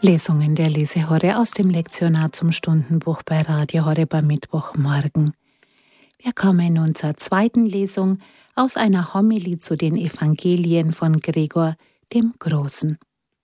Lesungen der Lesehorre aus dem Lektionar zum Stundenbuch bei Radio Horeb am Mittwochmorgen. Wir kommen nun zur zweiten Lesung aus einer Homilie zu den Evangelien von Gregor dem Großen.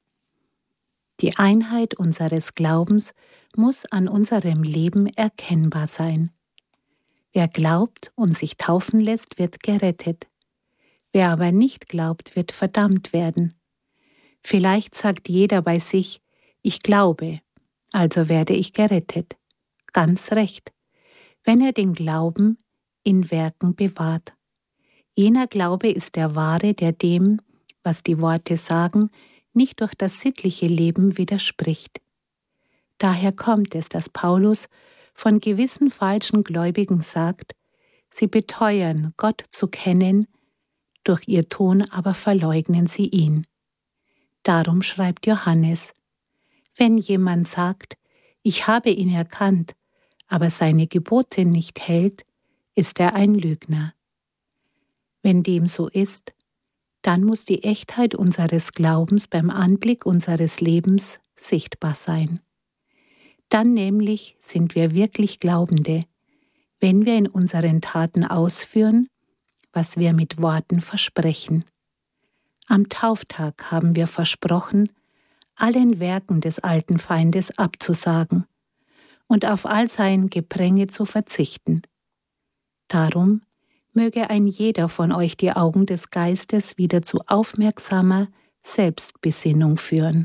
Die Einheit unseres Glaubens muss an unserem Leben erkennbar sein. Wer glaubt und sich taufen lässt, wird gerettet. Wer aber nicht glaubt, wird verdammt werden. Vielleicht sagt jeder bei sich: Ich glaube, also werde ich gerettet. Ganz recht, wenn er den Glauben in Werken bewahrt. Jener Glaube ist der wahre, der dem, was die Worte sagen, nicht durch das sittliche Leben widerspricht. Daher kommt es, dass Paulus von gewissen falschen Gläubigen sagt, sie beteuern, Gott zu kennen, durch ihr Tun aber verleugnen sie ihn. Darum schreibt Johannes: Wenn jemand sagt, ich habe ihn erkannt, aber seine Gebote nicht hält, ist er ein Lügner. Wenn dem so ist, dann muss die Echtheit unseres Glaubens beim Anblick unseres Lebens sichtbar sein. Dann nämlich sind wir wirklich Glaubende, wenn wir in unseren Taten ausführen, was wir mit Worten versprechen. Am Tauftag haben wir versprochen, allen Werken des alten Feindes abzusagen und auf all sein Gepränge zu verzichten. Darum möge ein jeder von euch die Augen des Geistes wieder zu aufmerksamer Selbstbesinnung führen.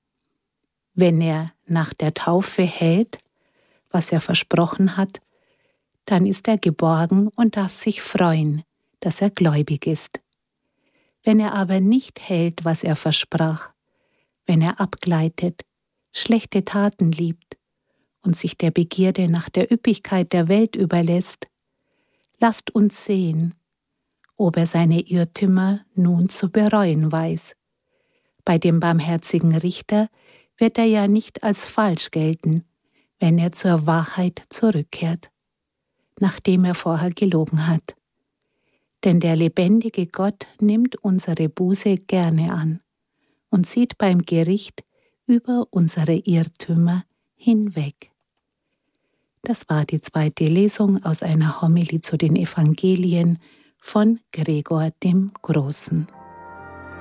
Wenn er nach der Taufe hält, was er versprochen hat, dann ist er geborgen und darf sich freuen, dass er gläubig ist. Wenn er aber nicht hält, was er versprach, wenn er abgleitet, schlechte Taten liebt und sich der Begierde nach der Üppigkeit der Welt überlässt, lasst uns sehen, ob er seine Irrtümer nun zu bereuen weiß. Bei dem barmherzigen Richter wird er ja nicht als falsch gelten, wenn er zur Wahrheit zurückkehrt, nachdem er vorher gelogen hat. Denn der lebendige Gott nimmt unsere Buße gerne an und sieht beim Gericht über unsere Irrtümer hinweg. Das war die zweite Lesung aus einer Homilie zu den Evangelien von Gregor dem Großen.